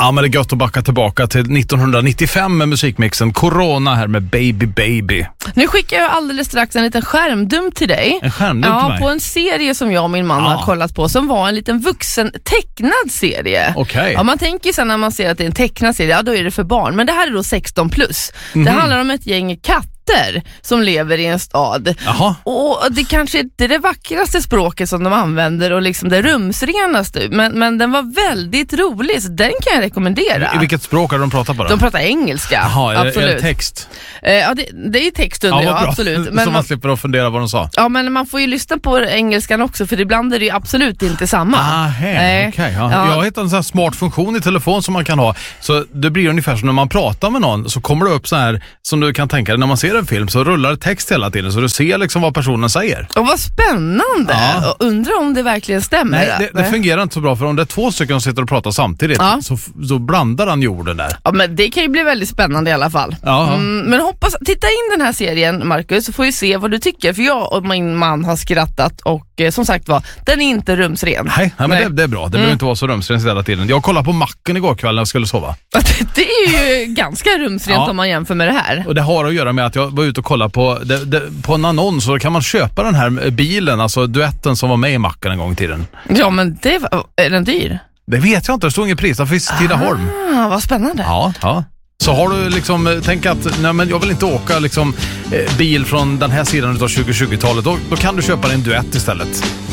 Ja, men det är gött att backa tillbaka till 1995 med musikmixen Corona här med Baby Baby. Nu skickar jag alldeles strax en liten skärmdum till dig. En skärmdum till mig? På en serie som jag och min man har kollat på, som var en liten vuxen tecknad serie. Okej. Ja, man tänker sen när man ser att det är en tecknad serie, ja då är det för barn. Men det här är då 16+. Det handlar om ett gäng katter som lever i en stad. Jaha. Och det kanske inte är det vackraste språket som de använder och liksom det rumsrenaste, men den var väldigt rolig, så den kan jag rekommendera. I vilket språk har de pratat på då? De pratar engelska. Jaha, absolut. Är det text? Ja, det är text under, ja, absolut. Men så man slipper att fundera vad de sa. Ja, men man får ju lyssna på engelskan också, för ibland är det ju absolut inte samma. Okej. Ja. Jag hittar en sån här smart funktion i telefon som man kan ha. Så det blir ungefär som när man pratar med någon, så kommer det upp så här, som du kan tänka dig, när man ser en film så rullar det text hela tiden, så du ser liksom vad personen säger. Och vad spännande! Ja. Undrar om det verkligen stämmer. Nej, det fungerar inte så bra, för om det är två stycken som sitter och pratar samtidigt, så blandar han jorden där. Ja, men det kan ju bli väldigt spännande i alla fall. Men hoppas, titta in den här serien, Marcus, så får vi se vad du tycker, för jag och min man har skrattat och som sagt var, den är inte rumsren. Nej, men det är bra. Det behöver inte vara så rumsren hela tiden. Jag kollade på Macken igår kväll när jag skulle sova. Det är ju ganska rumsrent om man jämför med det här. Och det har att göra med att jag var ute och kollade på en annons, så kan man köpa den här bilen, alltså duetten som var med i Macken en gång i tiden. Ja, men är den dyr? Det vet jag inte, det stod inget pris, det finns Tidaholm. Vad spännande. Ja. Så har du liksom tänkt att nej, men jag vill inte åka liksom bil från den här sidan av 2020-talet, då kan du köpa en duett istället.